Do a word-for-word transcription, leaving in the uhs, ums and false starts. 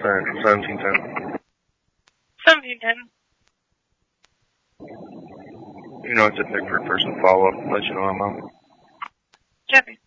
Alright, seventeen ten. seventeen ten. You know, it's a pick for person follow-up. Let you know I'm out. Copy.